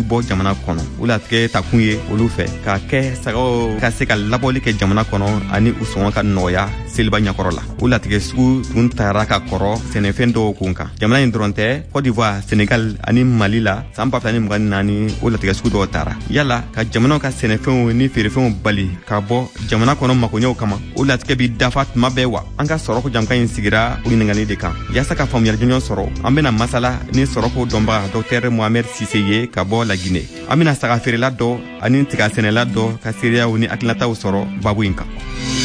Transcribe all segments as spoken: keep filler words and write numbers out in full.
bɔ jamana kɔnɔ o la tigɛ ta kun ye olu fɛ ka kɛ sagaw ka se ka labɔli kɛ jamana kɔnɔ ani u sɔngɔ ka nɔgɔya seliba ɲakɔrɔ la o la tigɛ sugu tun taara ka kɔrɔ sɛnɛfɛn dɔw kun kan jamana in dɔrɔn tɛ Côte d'Ivoire Sénégal ani Mali la san ba fila ni mugan ni naani o la tigɛ sugu dɔw taara yala ka jamanaw ka sɛnɛfɛnw ni feerefɛnw bali ka bɔ jamana kɔnɔ makoɲɛw kama o la tigɛ bi dafa tuma bɛɛ wa an ka sɔrɔko jamana in sigira o ɲininkali de kan yaasa ka faamuyali jɔnjɔn sɔrɔ an bena masala ni sɔrɔko dɔnbaga Dr Mohamed Cissé ye ka bɔ La Guinée an bena saga feerela dɔ ani tiga sɛnɛla dɔ ka seereyaw ni hakilinataw sɔrɔ babu in kan.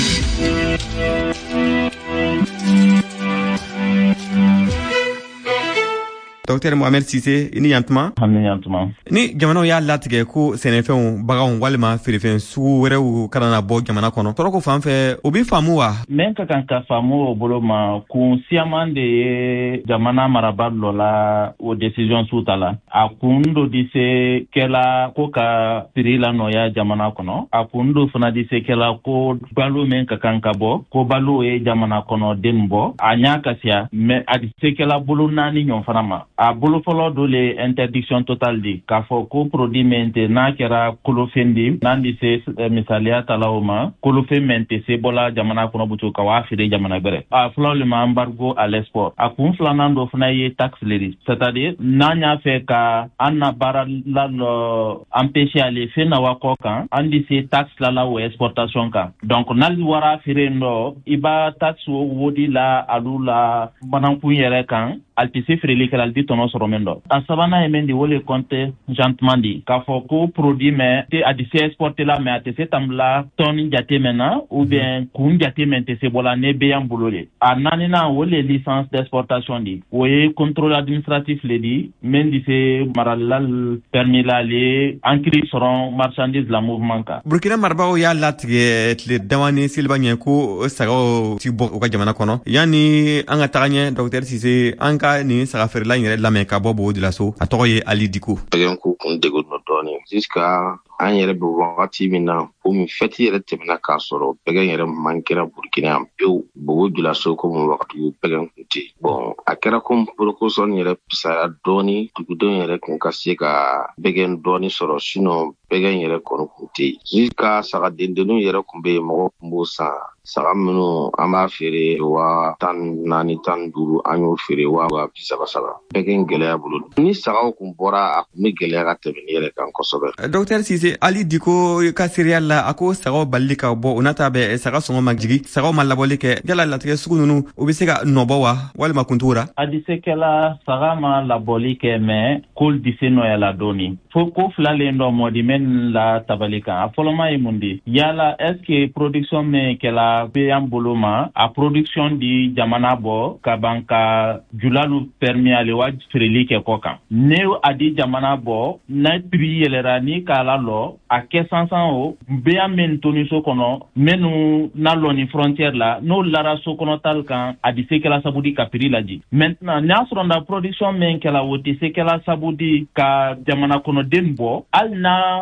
Dr Mohamed Cissé ini yantuma hani yantuma ni jamanaw y'a latigɛ ko sɛnɛfɛnw baganw walima feerefɛn sugu wɛrɛw kana na bɔ jamana kɔnɔ tɔrɔko fan fɛ o bi faamu wa men ka kan ka faamu o bolo ma kun siyaman de ye jamana marabaa dɔ la o décision suta la a kun dɔ di se kɛla ko ka prix la nɔya jamana kɔnɔ a kun dɔ fana di se kɛla ko balo men ka kan ka bɔ ko balo ye jamana kɔnɔ den bɔ a ɲa kasiya mais a di se kɛla bolo naani ɲɔgɔn fana ma a bolo fɔlɔ do le interdiction totale di k'a fɔ ko produit min tɛ n'a kɛra kolofɛn di n'an di se misaliya tala o ma kolofɛn min tɛ se bɔla jamana kɔnɔ butu ka waa feere jamana bɛrɛ a fɔlɔ le ma embargo à l'export a kun filanan dɔ fana ye taxe le di c'est-à-dire n'an y'a fɛ ka an na baara la lɔ empêcher ale fɛn na wa kɔ kan an di se taxe la la o exportation kan donc n'ali wara feere dɔ i b'a taxe o wodi la alu la banankun yɛrɛ kan ali tɛ se feereli kɛla ali di tɔnɔ sɔrɔ min dɔ a sabanan ye min di o le compte gentiment di k'a fɔ ko produit mɛn a di se exporter la mais a tɛ se tambila tɔni jate mɛn na ou bien kun jate mɛn tɛ se bɔla ne bɛ yan bolo de a naaninan o le licence d'exportation di o ye contrôle administratif le di min di se maralila permis la ale ankiri sɔrɔ marchandise la mouvement kan Burkina marabagaw y'a latigɛ tile dama ni seliba ɲɛ ko sagaw ti bɔ u ka jamana kɔnɔ yanni an ka taga ɲɛ Dr Cissé an ka ni saga feerela in yɛrɛ lamɛn ka bɔ Bogo de la so a tɔgɔ ye Ali Diko ko kun degun dɔ dɔɔni jusqu'à an yɛrɛ bɛ wagati min na o min fɛti yɛrɛ tɛmɛna k'a sɔrɔ pɛgɛn yɛrɛ man kɛra Burkina yan pewu Bogo de la so ko mun wagati pɛgɛn kun tɛ bon a kɛra ko porokoson yɛrɛ pisaya dɔɔni dugudenw yɛrɛ kun ka se ka pɛgɛn dɔɔni sɔrɔ sinon pɛgɛn yɛrɛ kɔni kun tɛ jusqu'à saga dendenninw yɛrɛ kun bɛ yen mɔgɔ kun b'o san saga minnu an b'a feere wa tan naani tan duuru an y'o feere wa wa bi saba saba pɛgɛn gɛlɛya bolo ni sagaw kun bɔra a kun bɛ gɛlɛya ka tɛmɛ ni yɛrɛ kan kosɛbɛ. Dr Cissé Ali Diko ka seereya la a ko sagaw balili ka bɔ o n'a ta bɛ saga sɔngɔ ma jigi sagaw ma labɔli kɛ yala latigɛ sugu ninnu o bɛ se ka nɔbɔ wa walima kun t'o la. a di se kɛla saga ma labɔli kɛ mais k'olu di se nɔyala dɔɔni fo ko filalen dɔ mɔdi min la tabali kan a fɔlɔma ye mun di yala est-ce que production min kɛla bɛ yan bolo ma a production di jamana bɔ ka ban ka julalu permis ale wa feereli kɛ kɔ kan ne a di jamana bɔ n'a prix yɛlɛra ni k'a la lɔ a kɛ sansan o bɛ yan min toni so kɔnɔ minnu na lɔ ni frontière la n'o lara so kɔnɔ tal kan a di se kɛla sabu di ka prix laji maintenant n'a sɔrɔ na production min kɛla o tɛ se kɛla sabu di ka jamana kɔnɔden bɔ hali na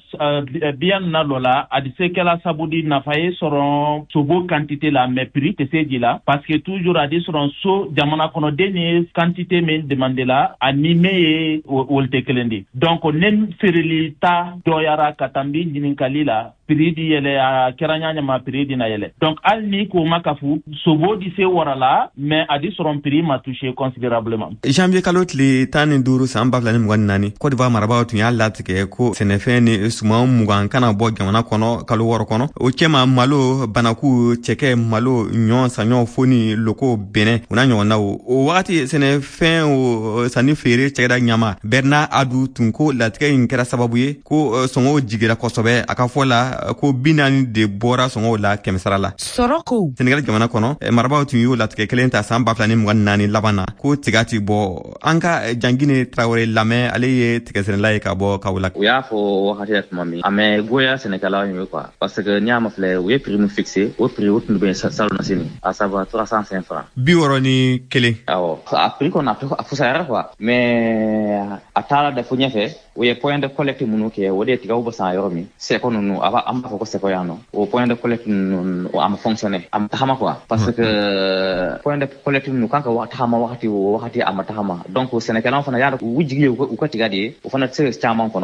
biyan na lɔ la a di se kɛla sabu di nafa ye sɔrɔ sobo quantité la mais prix tɛ se di la parce que toujours a di sɔrɔ so jamana kɔnɔden ye quantité min demande la ani min ye olu tɛ kelen di donc ne feereli ta dɔyara ka taa n bi ɲininkali la prix di yɛlɛ a kɛra ɲaɲama prix di na yɛlɛ donc hali ni k'o ma ka fu sobo di se wara la mais a di sɔrɔ prix ma touché considérablement. janvier kalo tile tan ni duuru san ba fila ni mugan ni naani Côte d'Ivoire marabagaw tun y'a latigɛ ko sɛnɛfɛn ni suman mugan kana bɔ jamana kɔnɔ kalo wɔɔrɔ kɔnɔ o cɛma malo banaku cɛkɛ malo ɲɔ saɲɔ fo ni loko bɛnɛ o n'a ɲɔgɔnna o o wagati sɛnɛfɛn o sanni feere cɛkɛda ɲama Bernard Adu tun ko latigɛ in kɛra sababu ye ko sɔngɔw jigira kosɛbɛ a ka fɔ la ko bi naani de bɔra sɔngɔw la kɛmɛ sara la sɔrɔko Senegal jamana kɔnɔ marabagaw tun y'o latigɛ kelen ta san ba fila ni mugan ni naani laban na ko tiga ti bɔ an ka Jangine Traoré lamɛn ale ye tigɛsɛnɛla ye ka bɔ Kaolack. U y'a fɔ wagati la tuma min a mɛ goya sɛnɛkɛlaw ye quoi parce que n'i y'a ma filɛ u ye prix min fixé o prix o tun bɛ salon na sini à savoir trois cent cinq francs bi wɔɔrɔ ni kelen. awɔ a prix kɔni a fusayara quoi mais a taara da fo ɲɛfɛ o ye point de collecte minnu kɛ o de ye tigaw bɛ san yɔrɔ min seko ninnu a b'a an b'a fɔ ko seko yan nɔ o point de collecte ninnu a ma fonctionner a ma tagama quoi parce que point de collecte ninnu kan ka tagama wagati o wagati a ma tagama donc sɛnɛkɛlaw fana y'a dɔn u jigi ye u ka tiga de ye o fana tɛ se ka caman kɔnɔ